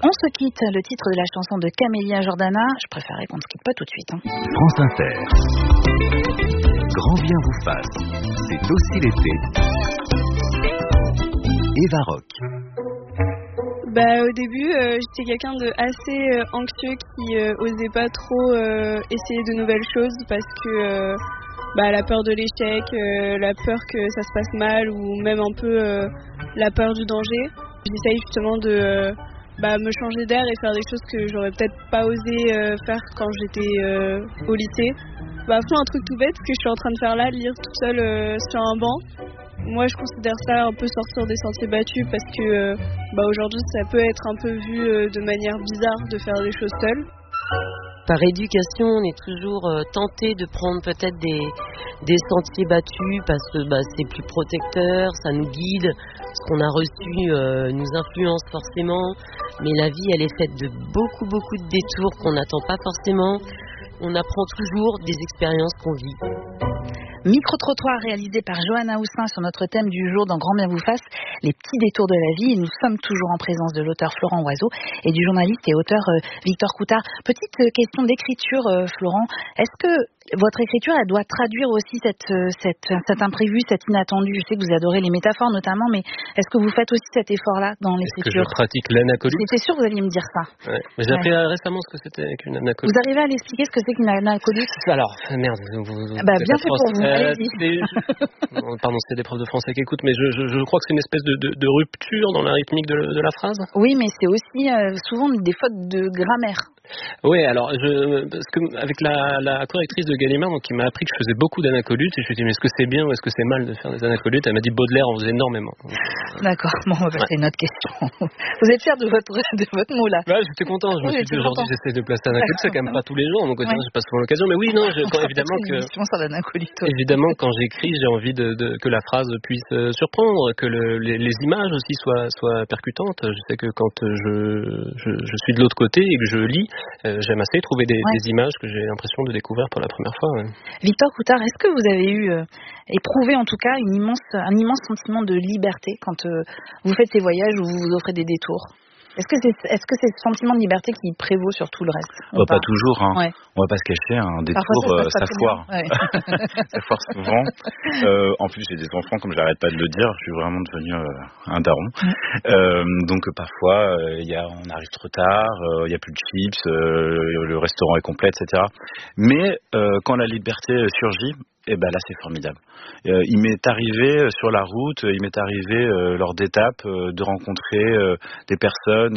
On se quitte, le titre de la chanson de Camélia Jordana. Je préférerais qu'on ne se quitte pas tout de suite. France Inter. Grand bien vous fasse. C'est aussi l'été. Eva Rock. Au début, j'étais quelqu'un de assez anxieux qui osait pas trop essayer de nouvelles choses parce que la peur de l'échec, la peur que ça se passe mal ou même un peu la peur du danger. J'essaye justement de me changer d'air et faire des choses que j'aurais peut-être pas osé faire quand j'étais au lycée. Un truc tout bête que je suis en train de faire là, lire toute seule sur un banc. Moi, je considère ça un peu sortir des sentiers battus parce que aujourd'hui, ça peut être un peu vu de manière bizarre de faire des choses seule. Par éducation, on est toujours tenté de prendre peut-être des sentiers battus parce que c'est plus protecteur, ça nous guide. Ce qu'on a reçu nous influence forcément. Mais la vie, elle est faite de beaucoup de détours qu'on n'attend pas forcément. On apprend toujours des expériences qu'on vit. Micro-trottoir réalisé par Johanna Houssin sur notre thème du jour dans Grand bien vous fasse, les petits détours de la vie. Et nous sommes toujours en présence de l'auteur Florent Oiseau et du journaliste et auteur Victor Coutard. Petite question d'écriture, Florent. Est-ce que votre écriture, elle doit traduire aussi cet imprévu, cet inattendu? Je sais que vous adorez les métaphores notamment, mais est-ce que vous faites aussi cet effort-là dans l'écriture? Est-ce que je pratique l'anacolyte? J'étais sûre que vous alliez me dire ça. Ouais. J'ai appris récemment ce que c'était qu'une anacolyte. Vous arrivez à l'expliquer ce que c'est qu'une anacolyte? Alors, merde. Bien fait pour vous. Pardon, c'est des profs de français qui écoutent, mais je crois que c'est une espèce de rupture dans la rythmique de la phrase. Oui, mais c'est aussi souvent des fautes de grammaire. Oui, alors parce que avec la correctrice de Gallimard, donc qui m'a appris que je faisais beaucoup d'anacolytes, et je lui ai dit mais est-ce que c'est bien ou est-ce que c'est mal de faire des anacolytes? Elle m'a dit Baudelaire en faisait énormément. D'accord, bon, on va passer à une autre question. Vous êtes fier de votre mot là? J'étais content, je me suis dit aujourd'hui j'essaie de placer un anacolyte, c'est quand même pas tous les jours, donc j'ai pas souvent l'occasion, mais oui, non, évidemment quand j'écris, j'ai envie que la phrase puisse surprendre, que les images aussi soient percutantes. Je sais que quand je suis de l'autre côté et que je lis, j'aime assez trouver des images que j'ai l'impression de découvrir pour la première fois. Ouais. Victor Coutard, est-ce que vous avez éprouvé en tout cas un immense sentiment de liberté quand vous faites ces voyages où vous vous offrez des détours? Est-ce que c'est ce sentiment de liberté qui prévaut sur tout le reste? Pas toujours, hein. Ouais. On va pas se cacher, un détour, ça foire. Ouais. Ça foire souvent. En plus, j'ai des enfants, comme j'arrête pas de le dire, je suis vraiment devenu un daron. Donc parfois, on arrive trop tard, il y a plus de chips, le restaurant est complet, etc. Mais quand la liberté surgit, là c'est formidable. Il m'est arrivé sur la route, lors d'étapes de rencontrer des personnes,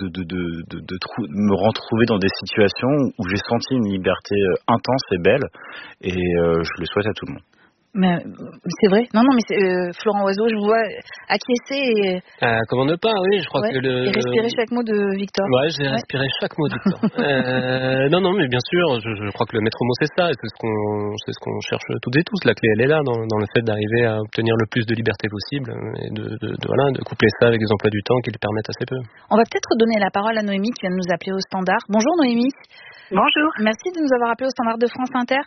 de me retrouver dans des situations où j'ai senti une liberté intense et belle, et je le souhaite à tout le monde. Mais c'est vrai. Non, mais Florent Oiseau, je vous vois acquiescer et... comment ne pas, oui, je crois que et respirer chaque mot de Victor. Ouais, j'ai respiré chaque mot de Victor. Non, mais bien sûr, je crois que le maître mot c'est ça, et c'est ce qu'on cherche toutes et tous. La clé, elle est là, dans le fait d'arriver à obtenir le plus de liberté possible, et de coupler ça avec des emplois du temps qui le permettent assez peu. On va peut-être donner la parole à Noémie qui vient de nous appeler au standard. Bonjour Noémie. Bonjour. Merci de nous avoir appelé au standard de France Inter.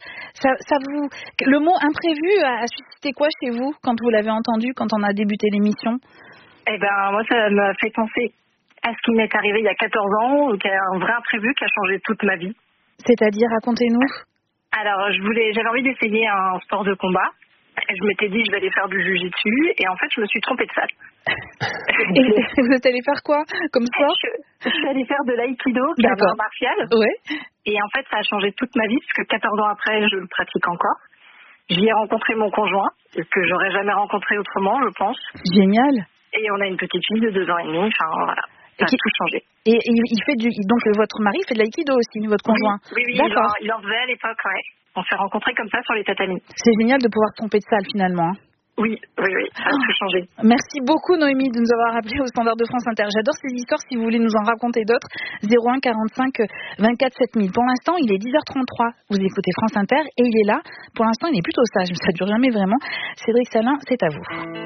Le mot imprévu a suscité quoi chez vous quand vous l'avez entendu, quand on a débuté l'émission? Moi, ça m'a fait penser à ce qui m'est arrivé il y a 14 ans, qui est un vrai imprévu qui a changé toute ma vie. C'est-à-dire, racontez-nous. Alors, j'avais envie d'essayer un sport de combat. Je m'étais dit, je vais aller faire du jiu-jitsu, et en fait, je me suis trompée de salle. Et vous êtes allée faire quoi comme sport? Je suis allée faire de l'aïkido, qui est un art martial. Ouais. Et en fait, ça a changé toute ma vie, parce que 14 ans après, je le pratique encore. J'y ai rencontré mon conjoint, que j'aurais jamais rencontré autrement, je pense. Génial. Et on a une petite fille de 2 ans et demi, enfin voilà. Ça a tout changé. Et il fait donc votre mari fait de l'aïkido aussi, votre conjoint? Oui, d'accord. Il en faisait à l'époque, ouais. On s'est rencontrés comme ça sur les tatamis. C'est génial de pouvoir se tromper de salle finalement. Oui, ça a tout changé. Merci beaucoup Noémie de nous avoir appelé au standard de France Inter. J'adore ces histoires, si vous voulez nous en raconter d'autres. 01 45 24 7000. Pour l'instant, il est 10h33. Vous écoutez France Inter et il est là. Pour l'instant, il est plutôt sage, ça dure jamais vraiment. Cédric Salin, c'est à vous.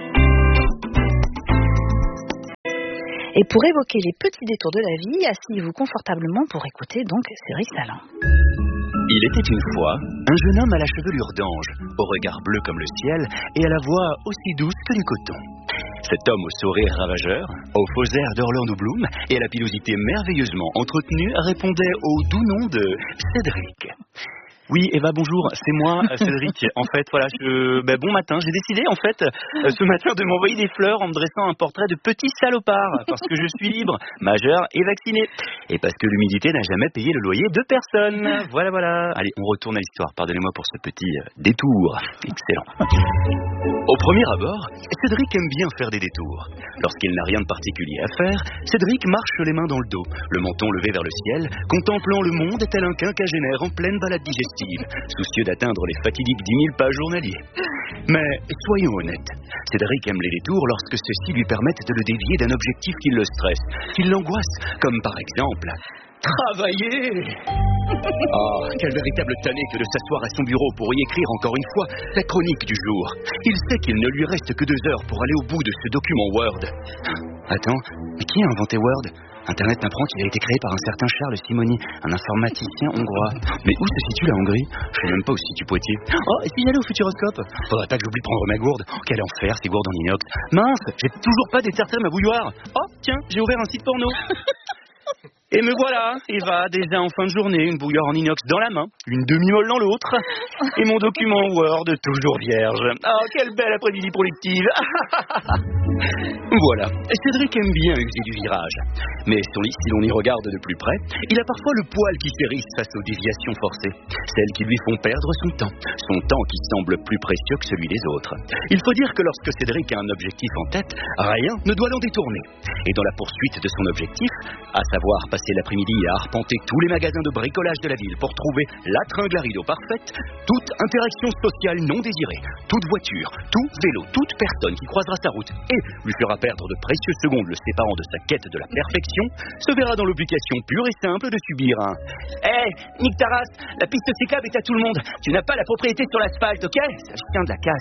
Et pour évoquer les petits détours de la vie, asseyez-vous confortablement pour écouter donc Cédric Salin. Il était une fois un jeune homme à la chevelure d'ange, au regard bleu comme le ciel et à la voix aussi douce que du coton. Cet homme au sourire ravageur, aux faux airs d'Orlando Bloom et à la pilosité merveilleusement entretenue répondait au doux nom de Cédric. Oui, Eva, bonjour, c'est moi, Cédric. En fait, voilà, bon matin, j'ai décidé, en fait, ce matin de m'envoyer des fleurs en me dressant un portrait de petit salopard, parce que je suis libre, majeur et vacciné. Et parce que l'humidité n'a jamais payé le loyer de personne. Voilà. Allez, on retourne à l'histoire. Pardonnez-moi pour ce petit détour. Excellent. Au premier abord, Cédric aime bien faire des détours. Lorsqu'il n'a rien de particulier à faire, Cédric marche les mains dans le dos, le menton levé vers le ciel, contemplant le monde tel un quinquagénaire en pleine balade digestive, soucieux d'atteindre les fatidiques 10 000 pages journaliers. Mais soyons honnêtes, Cédric aime les détours lorsque ceux-ci lui permettent de le dévier d'un objectif qui le stresse, qui l'angoisse, comme par exemple... Travailler. Oh, quel véritable tanné que de s'asseoir à son bureau pour y écrire encore une fois la chronique du jour. Il sait qu'il ne lui reste que 2 heures pour aller au bout de ce document Word. Attends, mais qui a inventé Word ? Internet m'apprend qu'il a été créé par un certain Charles Simoni, un informaticien hongrois. Mais où se situe la Hongrie ? Je sais même pas où se situe Poitiers. Oh, et si j'allais au Futuroscope ? Faudrait pas que j'oublie de prendre ma gourde. Oh, quel enfer, ces gourdes en inox. Mince, j'ai toujours pas déserté ma bouilloire. Oh, tiens, j'ai ouvert un site porno. Et me voilà, Eva, déjà en fin de journée, une bouilloire en inox dans la main, une demi-molle dans l'autre, et mon document Word toujours vierge. Oh, quelle belle après-midi productive. Voilà, Cédric aime bien user du virage. Mais si l'on y regarde de plus près, il a parfois le poil qui s'érisse face aux déviations forcées, celles qui lui font perdre son temps qui semble plus précieux que celui des autres. Il faut dire que lorsque Cédric a un objectif en tête, rien ne doit l'en détourner. Et dans la poursuite de son objectif, à savoir passer l'après-midi à arpenter tous les magasins de bricolage de la ville pour trouver la tringle à rideau parfaite, toute interaction sociale non désirée, toute voiture, tout vélo, toute personne qui croisera sa route et lui fera perdre de précieuses secondes le séparant de sa quête de la perfection, se verra dans l'obligation pure et simple de subir un « Hé, nique ta race, la piste cyclable est à tout le monde, tu n'as pas la propriété sur l'asphalte, ok ? Ça vient de la casse. »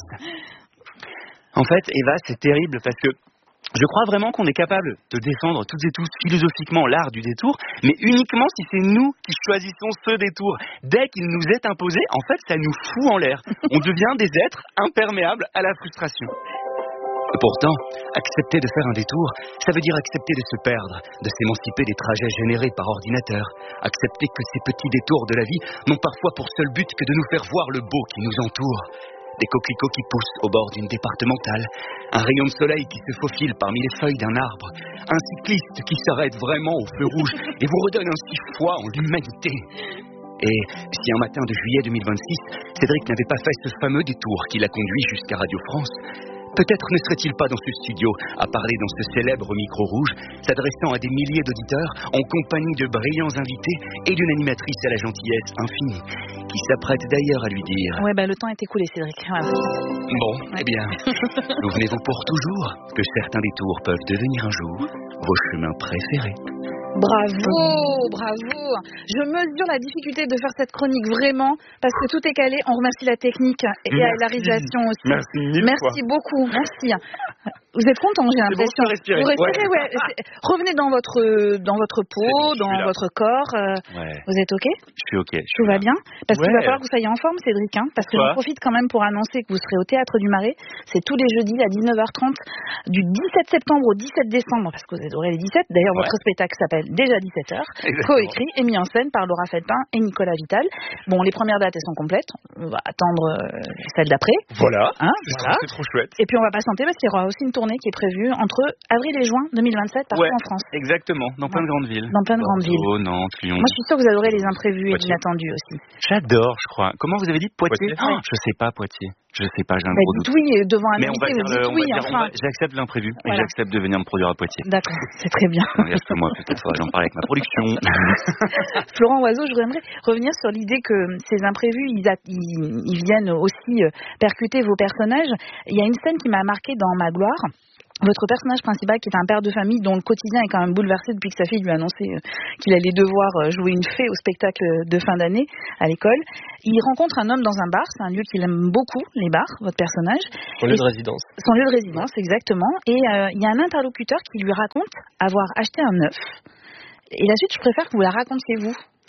En fait, Eva, c'est terrible parce que je crois vraiment qu'on est capable de défendre toutes et tous philosophiquement l'art du détour, mais uniquement si c'est nous qui choisissons ce détour. Dès qu'il nous est imposé, en fait, ça nous fout en l'air. On devient des êtres imperméables à la frustration. Et pourtant, accepter de faire un détour, ça veut dire accepter de se perdre, de s'émanciper des trajets générés par ordinateur, accepter que ces petits détours de la vie n'ont parfois pour seul but que de nous faire voir le beau qui nous entoure. Des coquelicots qui poussent au bord d'une départementale, un rayon de soleil qui se faufile parmi les feuilles d'un arbre, un cycliste qui s'arrête vraiment au feu rouge et vous redonne ainsi foi en l'humanité. Et si un matin de juillet 2026, Cédric n'avait pas fait ce fameux détour qui l'a conduit jusqu'à Radio France, peut-être ne serait-il pas dans ce studio à parler dans ce célèbre micro rouge, s'adressant à des milliers d'auditeurs en compagnie de brillants invités et d'une animatrice à la gentillesse infinie, qui s'apprête d'ailleurs à lui dire... Ouais, le temps est écoulé, Cédric. Voilà. Bon, eh bien, souvenez-vous pour toujours que certains détours peuvent devenir un jour vos chemins préférés. Bravo. Je mesure la difficulté de faire cette chronique vraiment parce que tout est calé. On remercie la technique et la réalisation aussi. Merci beaucoup. Merci. Vous êtes content, j'ai l'impression. Vous respirez, ouais. Revenez dans votre peau, dans votre corps. Vous êtes OK ? Je suis OK. Tout va bien ? Parce qu'il va falloir que vous soyez en forme, Cédric. Parce que je profite quand même pour annoncer que vous serez au Théâtre du Marais. C'est tous les jeudis à 19h30 du 17 septembre au 17 décembre, parce que vous adorez les 17. D'ailleurs, votre spectacle s'appelle Déjà 17h, coécrit et mis en scène par Laura Felpin et Nicolas Vital. Bon, les premières dates, elles sont complètes. On va attendre celle d'après. Voilà. C'est trop chouette. Et puis, on va patienter parce qu'il y aura aussi une tournée qui est prévue entre avril et juin 2027 partout en France. Exactement, dans plein de grandes villes. Dans plein de grandes villes. Nantes, Lyon. Moi, je suis sûre que vous adorez les imprévus et l'inattendus aussi. J'adore, je crois. Comment vous avez dit Poitiers ? Je sais pas, Poitiers. Je sais pas, j'ai un gros doute. Oui, devant un invité, vous dites oui. J'accepte l'imprévu et j'accepte de venir me produire à Poitiers. D'accord, c'est très bien. Moi, peut-être faudrait j'en parler avec ma production. Florent Oiseau, je voudrais revenir sur l'idée que ces imprévus, ils viennent aussi percuter vos personnages. Il y a une scène qui m'a marquée dans Ma Gloire. Votre personnage principal, qui est un père de famille dont le quotidien est quand même bouleversé depuis que sa fille lui a annoncé qu'il allait devoir jouer une fée au spectacle de fin d'année à l'école, il rencontre un homme dans un bar. C'est un lieu qu'il aime beaucoup, les bars, votre personnage. Son lieu de résidence. Son lieu de résidence, exactement. Et il y a un interlocuteur qui lui raconte avoir acheté un œuf. Et la suite, je préfère que vous la racontiez vous.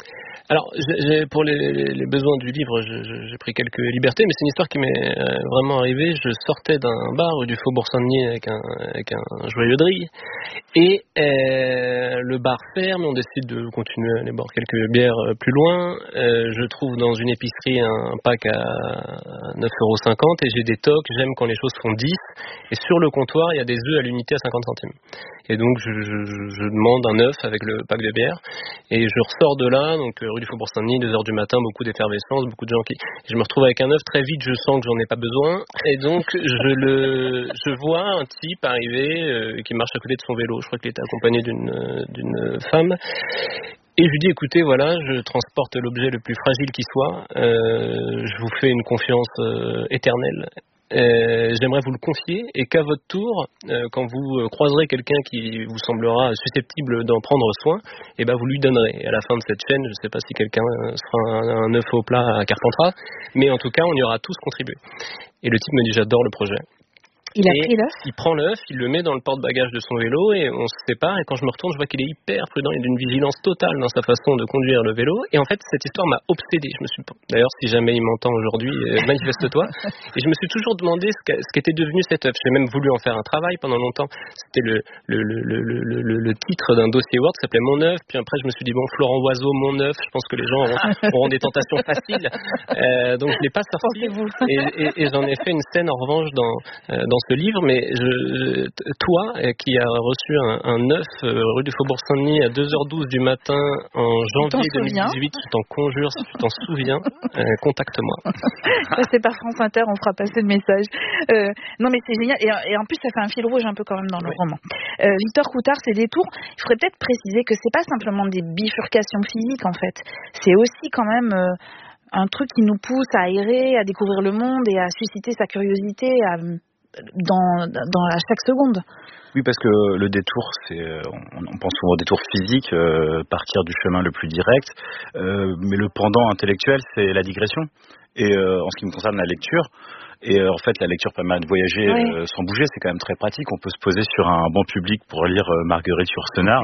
Alors, pour les besoins du livre, j'ai pris quelques libertés, mais c'est une histoire qui m'est vraiment arrivée. Je sortais d'un bar rue du Faubourg Saint-Denis avec un joyeux de riz, et le bar ferme, on décide de continuer à aller boire quelques bières plus loin. Je trouve dans une épicerie un pack à 9,50 € et j'ai des tocs, j'aime quand les choses font 10, et sur le comptoir, il y a des œufs à l'unité à 50 centimes. Et donc, je demande un œuf avec le pack de bière, et je ressors de là, donc rue du Faubourg Saint-Denis, 2h du matin, beaucoup d'effervescence, beaucoup de gens qui... Je me retrouve avec un œuf, très vite je sens que j'en ai pas besoin, et donc je vois un type arriver qui marche à côté de son vélo, je crois qu'il était accompagné d'une femme, et je lui dis, écoutez, voilà, je transporte l'objet le plus fragile qui soit, je vous fais une confiance éternelle. J'aimerais vous le confier, et qu'à votre tour, quand vous croiserez quelqu'un qui vous semblera susceptible d'en prendre soin, et ben vous lui donnerez. Et à la fin de cette chaîne, je ne sais pas si quelqu'un sera un œuf au plat à Carpentras, mais en tout cas, on y aura tous contribué. Et le type me dit, j'adore le projet. Il a pris l'œuf. Il prend l'œuf, il le met dans le porte-bagages de son vélo, et on se sépare, et quand je me retourne, je vois qu'il est hyper prudent, il a une vigilance totale dans sa façon de conduire le vélo, et en fait cette histoire m'a obsédé. D'ailleurs, si jamais il m'entend aujourd'hui, manifeste-toi. Et je me suis toujours demandé ce qu'était devenu cet œuf. J'ai même voulu en faire un travail pendant longtemps. C'était le titre d'un dossier Word qui s'appelait Mon œuf, puis après je me suis dit, bon, Florent Oiseau, Mon œuf, je pense que les gens auront des tentations faciles, donc je l'ai pas sorti, et j'en ai fait une scène en revanche dans ce livre, mais toi qui as reçu un œuf rue du Faubourg Saint-Denis à 2h12 du matin en janvier 2018, je t'en conjure, si tu t'en souviens, contacte-moi. Ça, c'est par France Inter, on fera passer le message. Non mais c'est génial, et en plus ça fait un fil rouge un peu quand même dans le roman. Victor Coutard, ces détours, il faudrait peut-être préciser que c'est pas simplement des bifurcations physiques en fait, c'est aussi quand même... un truc qui nous pousse à aérer, à découvrir le monde et à susciter sa curiosité à chaque seconde. Oui, parce que le détour, on pense souvent au détour physique, partir du chemin le plus direct, mais le pendant intellectuel, c'est la digression. Et en ce qui me concerne la lecture, en fait la lecture permet de voyager sans bouger, c'est quand même très pratique. On peut se poser sur un banc public pour lire Marguerite Yourcenar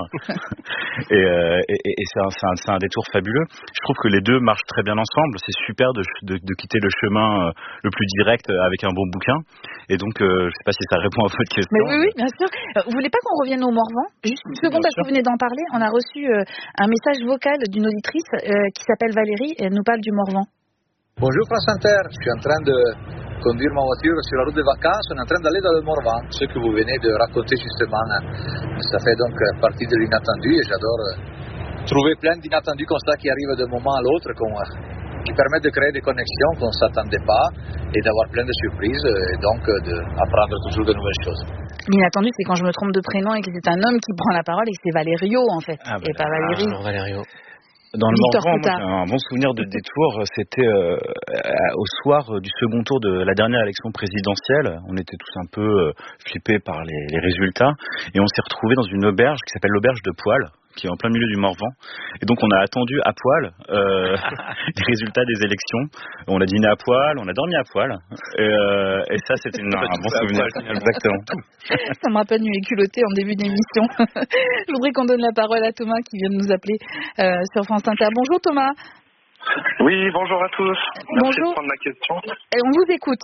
et c'est un détour fabuleux. Je trouve que les deux marchent très bien ensemble. C'est super de quitter le chemin le plus direct avec un bon bouquin. Et donc je ne sais pas si ça répond à votre question. Mais oui, bien sûr. Vous voulez pas qu'on revienne au Morvan? Juste une seconde, parce que vous venez d'en parler. On a reçu un message vocal d'une auditrice qui s'appelle Valérie et elle nous parle du Morvan. Bonjour France Inter, je suis en train de conduire ma voiture sur la route des vacances, on est en train d'aller dans le Morvan, ce que vous venez de raconter justement, ça fait donc partie de l'inattendu et j'adore trouver plein d'inattendus comme ça qui arrivent d'un moment à l'autre, qui permettent de créer des connexions qu'on ne s'attendait pas et d'avoir plein de surprises et donc d'apprendre toujours de nouvelles choses. L'inattendu, c'est quand je me trompe de prénom et que c'est un homme qui prend la parole et que c'est Valério en fait, et pas Valérie. Bonjour Valério. Dans le Morvan, moi, j'ai un bon souvenir de détour. C'était au soir du second tour de la dernière élection présidentielle. On était tous un peu flippés par les résultats. Et on s'est retrouvés dans une auberge qui s'appelle l'auberge de Poil, qui est en plein milieu du Morvan. Et donc on a attendu à poil les résultats des élections. On a dîné à poil, on a dormi à poil. Et ça, c'était un bon souvenir. Exactement. Ça me rappelle Nuit culottée en début d'émission. Je voudrais qu'on donne la parole à Thomas qui vient de nous appeler sur France Inter. Bonjour Thomas. Oui, bonjour à tous. Merci de prendre ma question. Et on vous écoute.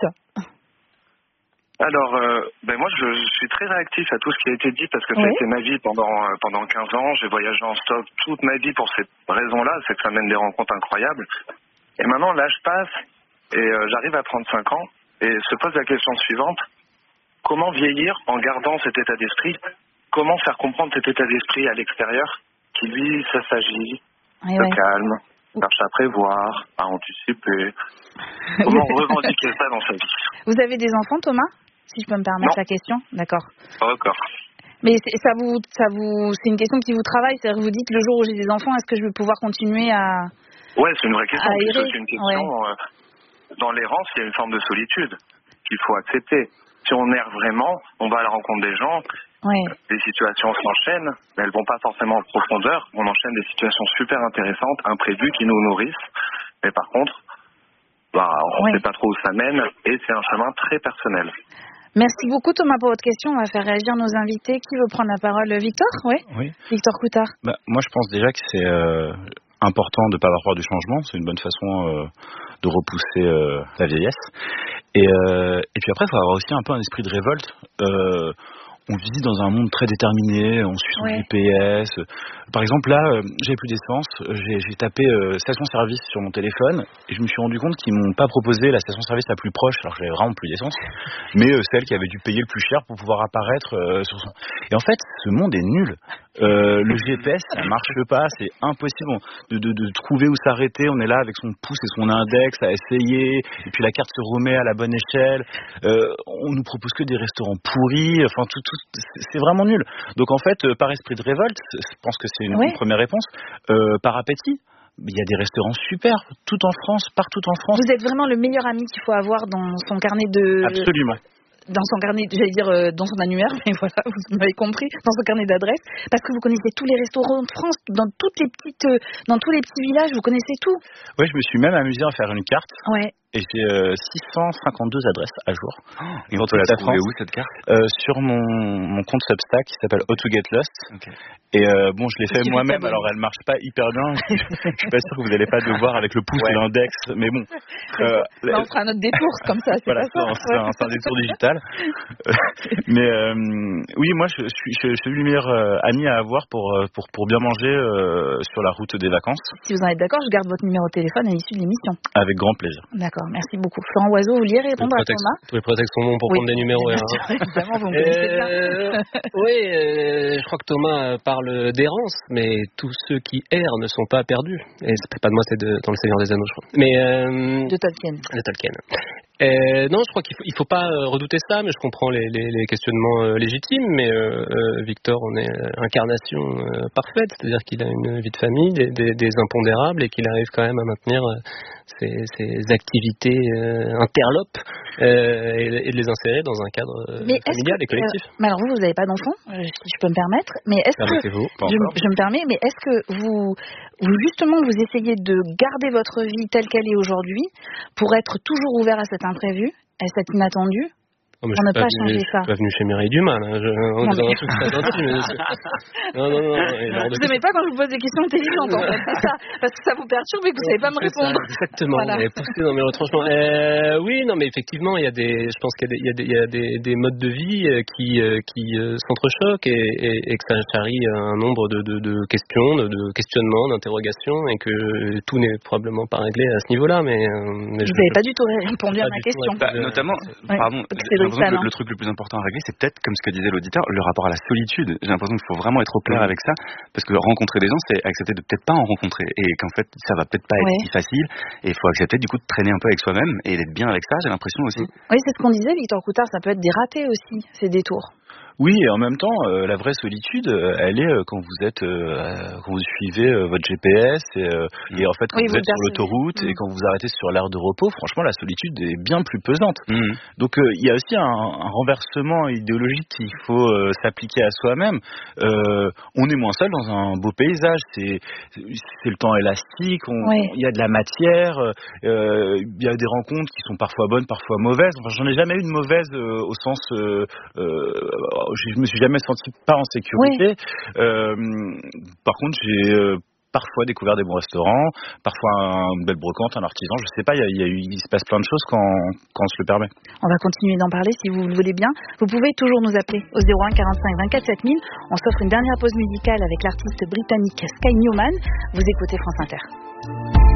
Alors, moi je suis très réactif à tout ce qui a été dit parce que ça a été ma vie pendant 15 ans. J'ai voyagé en stop toute ma vie pour cette raison-là, c'est que ça mène des rencontres incroyables. Et maintenant l'âge passe et j'arrive à 35 ans et se pose la question suivante. Comment vieillir en gardant cet état d'esprit? Comment faire comprendre cet état d'esprit à l'extérieur qui lui s'agit, se calme, cherche à prévoir, à anticiper? Comment revendiquer ça dans sa vie? Vous avez des enfants, Thomas? Si je peux me permettre la question, d'accord. Pas encore. Mais c'est une question qui vous travaille, c'est-à-dire que vous dites le jour où j'ai des enfants, est-ce que je vais pouvoir continuer à... Ouais, c'est une vraie question. C'est une question. Dans l'errance, il y a une forme de solitude qu'il faut accepter. Si on erre vraiment, on va à la rencontre des gens. Les situations s'enchaînent, mais elles vont pas forcément en profondeur. On enchaîne des situations super intéressantes, imprévues, qui nous nourrissent. Mais par contre, on ne sait pas trop où ça mène, et c'est un chemin très personnel. Merci beaucoup Thomas pour votre question. On va faire réagir nos invités. Qui veut prendre la parole? Victor? Oui. Victor Coutard. Moi je pense déjà que c'est important de ne pas avoir peur du changement. C'est une bonne façon de repousser la vieillesse. Et puis après, il faut avoir aussi un peu un esprit de révolte. On vit dans un monde très déterminé, on suit son GPS. Par exemple, là, j'avais plus d'essence, j'ai tapé station-service sur mon téléphone et je me suis rendu compte qu'ils m'ont pas proposé la station-service la plus proche, alors que j'avais vraiment plus d'essence, mais celle qui avait dû payer le plus cher pour pouvoir apparaître sur son... Et en fait, ce monde est nul. Le GPS, ça marche pas, c'est impossible de trouver où s'arrêter. On est là avec son pouce et son index à essayer, et puis la carte se remet à la bonne échelle. On nous propose que des restaurants pourris, enfin tout, c'est vraiment nul. Donc en fait, par esprit de révolte, je pense que c'est une première réponse. Par appétit, il y a des restaurants super, tout en France, partout en France. Vous êtes vraiment le meilleur ami qu'il faut avoir dans son carnet de... Absolument. Dans son carnet, j'allais dire dans son annuaire, mais voilà, vous m'avez compris, dans son carnet d'adresses, parce que vous connaissez tous les restaurants de France, dans tous les petits villages, vous connaissez tout. Oui, je me suis même amusé à faire une carte. Ouais. Et j'ai 652 adresses à jour. Et on te l'a trouvé où cette carte? Sur mon compte Substack qui s'appelle How to Get Lost. Okay. Et bon, je l'ai fait moi-même, alors elle marche pas hyper bien. Je suis pas sûr que vous allez pas devoir avec le pouce et l'index, mais bon. On fera un autre détour comme ça. Voilà, c'est un détour digital. Mais oui, moi je suis le meilleur ami à avoir pour bien manger sur la route des vacances. Si vous en êtes d'accord, je garde votre numéro de téléphone à l'issue de l'émission. Avec grand plaisir. D'accord, merci beaucoup. Florent Oiseau, vous vouliez répondre à Thomas? Vous pouvez protecter son nom pour prendre des numéros. Évidemment, vous me connaissez bien. Oui, je crois que Thomas parle d'errance, mais tous ceux qui errent ne sont pas perdus. Et c'est pas de moi, c'est dans Le Seigneur des Anneaux, je crois. Mais de Tolkien. De Tolkien. Non, je crois qu'il faut pas redouter ça, mais je comprends les questionnements légitimes. Mais Victor en est incarnation parfaite, c'est-à-dire qu'il a une vie de famille, des impondérables, et qu'il arrive quand même à maintenir ses activités interlopes et de les insérer dans un cadre familial et collectif. Mais alors vous n'avez pas d'enfant, si je peux me permettre, mais est-ce que je me permets, mais est-ce que vous justement vous essayez de garder votre vie telle qu'elle est aujourd'hui pour être toujours ouvert à cet imprévu, à cet inattendu? On n'a pas changé ça. Je suis pas venu chez Mireille Dumas, là. On est dans un truc très gentil. Non. Vous n'aimez pas quand je vous pose des questions intelligentes, en fait, c'est ça. Parce que ça vous perturbe et que vous ne savez pas me répondre. Exactement. Voilà. Poussé dans mes retranchements. Oui, non, mais effectivement, je pense qu'il y a des modes de vie qui s'entrechoquent et que ça charrie un nombre de questions, de questionnements, d'interrogations, et que tout n'est probablement pas réglé à ce niveau-là. Mais vous n'avez pas du tout répondu à ma question. Notamment, pardon. Le truc le plus important à régler, c'est peut-être, comme ce que disait l'auditeur, le rapport à la solitude. J'ai l'impression qu'il faut vraiment être au clair avec ça, parce que rencontrer des gens, c'est accepter de peut-être pas en rencontrer, et qu'en fait, ça va peut-être pas être si facile, et il faut accepter du coup de traîner un peu avec soi-même, et d'être bien avec ça, j'ai l'impression aussi. Oui, c'est ce qu'on disait, Victor Coutard, ça peut être des ratés aussi, ces détours. Oui, et en même temps, la vraie solitude, elle est quand vous suivez votre GPS et en fait quand vous êtes sur l'autoroute et quand vous arrêtez sur l'aire de repos, franchement, la solitude est bien plus pesante. Donc il y a aussi un renversement idéologique qu'il faut s'appliquer à soi-même. On est moins seul dans un beau paysage, c'est le temps élastique, il y a de la matière, il y a des rencontres qui sont parfois bonnes, parfois mauvaises. Enfin, j'en ai jamais eu de mauvaise au sens je me suis jamais senti pas en sécurité. Par contre, j'ai parfois découvert des bons restaurants, parfois une belle brocante, un artisan, je sais pas, il se passe plein de choses quand on se le permet. On va continuer d'en parler si vous le voulez bien. Vous pouvez toujours nous appeler au 01 45 24 7000. On s'offre une dernière pause musicale avec l'artiste britannique Sky Newman. Vous écoutez France Inter.